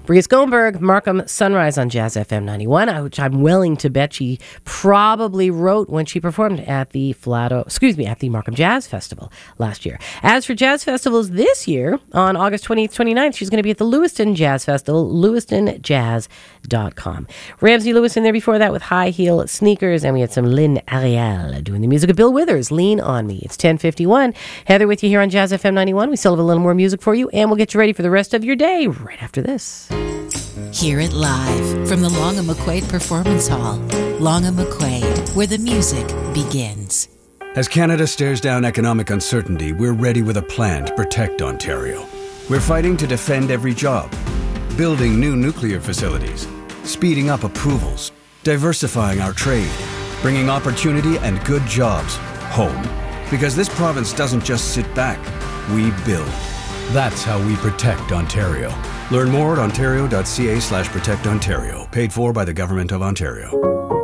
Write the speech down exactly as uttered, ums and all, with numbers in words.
Bria Schoenberg, Markham Sunrise on Jazz F M ninety-one, which I'm willing to bet she probably wrote when she performed at the Flato, excuse me, at the Markham Jazz Festival last year. As for jazz festivals this year, on August twentieth, twenty-ninth, she's going to be at the Lewiston Jazz Festival, lewiston jazz dot com. Ramsey Lewis in there before that with High Heel Sneakers, and we had some Lynn Ariel doing the music of Bill Withers, Lean on Me. It's ten fifty-one. Heather with you here on Jazz F M ninety-one. We still have a little more music for you, and we'll get you ready for the rest of your day right after this. Hear it live from the Long and McQuaid Performance Hall. Long and McQuaid, where the music begins. As Canada stares down economic uncertainty, we're ready with a plan to protect Ontario. We're fighting to defend every job, building new nuclear facilities, speeding up approvals, diversifying our trade, bringing opportunity and good jobs home. Because this province doesn't just sit back, we build. That's how we protect Ontario. Learn more at ontario dot c a slash protect ontario. Paid for by the Government of Ontario.